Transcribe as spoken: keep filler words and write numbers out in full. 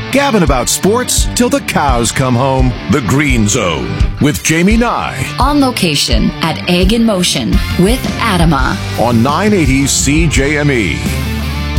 Gabbing about sports till the cows come home. The Green Zone with Jamie Nye. On location at Egg in Motion with Adama. On nine eighty C J M E.